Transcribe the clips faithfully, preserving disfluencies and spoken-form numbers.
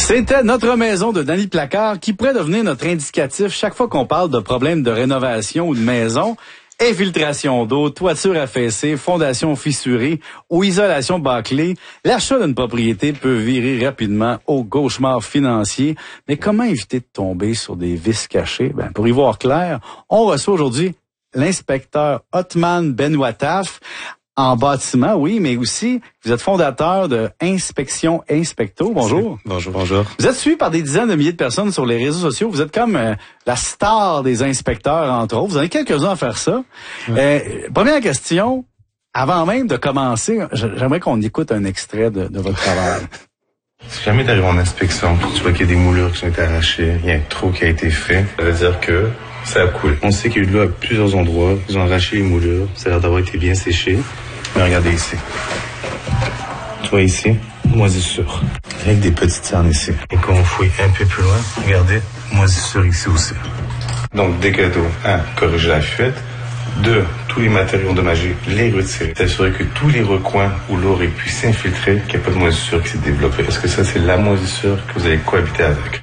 C'était Notre maison de Danny Placard qui pourrait devenir notre indicatif chaque fois qu'on parle de problèmes de rénovation ou de maison. Infiltration d'eau, toiture affaissée, fondation fissurée ou isolation bâclée, l'achat d'une propriété peut virer rapidement au cauchemar financier. Mais comment éviter de tomber sur des vices cachés? Ben, pour y voir clair, on reçoit aujourd'hui l'inspecteur Othman Benouataf. En bâtiment, oui, mais aussi, vous êtes fondateur de Inspection Inspecto. Bonjour. Bonjour, bonjour. Vous êtes suivi par des dizaines de milliers de personnes sur les réseaux sociaux. Vous êtes comme euh, la star des inspecteurs, entre autres. Vous en avez quelques-uns à faire ça. Ouais. Euh, première question, avant même de commencer, j'aimerais qu'on écoute un extrait de, de votre travail. Si jamais tu arrives en inspection, tu vois qu'il y a des moulures qui ont été arrachées, il y a un trou qui a été fait, ça veut dire que ça a coulé. On sait qu'il y a eu de l'eau à plusieurs endroits, ils ont arraché les moulures, ça a l'air d'avoir été bien séché. Mais regardez ici. Tu vois ici, moisissure. Avec des petites cernes ici. Et quand on fouille un peu plus loin, regardez, moisissure ici aussi. Donc, dès que l'eau, un, corriger la fuite. Deux, tous les matériaux endommagés, les retirer. S'assurer que tous les recoins où l'eau aurait pu s'infiltrer, qu'il n'y a pas de moisissure qui s'est développée. Est-ce que ça, c'est la moisissure que vous allez cohabiter avec?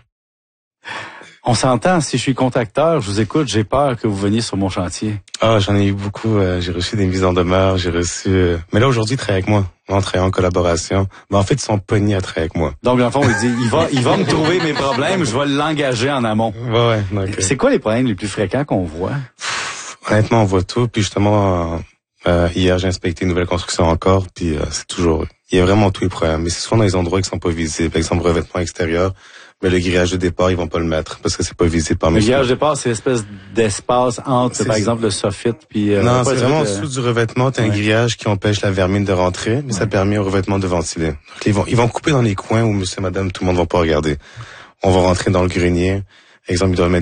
On s'entend, si je suis contacteur, je vous écoute, j'ai peur que vous veniez sur mon chantier. Ah, j'en ai eu beaucoup. Euh, j'ai reçu des mises en demeure, j'ai reçu... Euh... Mais là, aujourd'hui, ils travaillent avec moi. On travaille en collaboration. Mais en fait, ils sont pognés à travailler avec moi. Donc, dans le fond, il dit, il va, il va me trouver mes problèmes, je vais l'engager en amont. Ouais, ouais. Donc, c'est quoi les problèmes les plus fréquents qu'on voit? Pff, honnêtement, on voit tout. Puis justement, euh, hier, j'ai inspecté une nouvelle construction encore. Puis euh, c'est toujours... Il y a vraiment tous les problèmes. Mais c'est souvent dans les endroits qui sont pas visibles. Par exemple, revêtement extérieur. Mais le grillage de départ, ils vont pas le mettre parce que c'est pas visible par mes. Le grillage de départ, c'est l'espèce d'espace entre, par exemple, le soffit puis. Euh, non, c'est vraiment en dessous de... du revêtement. T'as ouais. un grillage qui empêche la vermine de rentrer, mais ouais. ça permet au revêtement de ventiler. Donc, ils vont, ils vont couper dans les coins où monsieur, madame, tout le monde va pas regarder. On va rentrer dans le grenier. Exemple, ils doivent mettre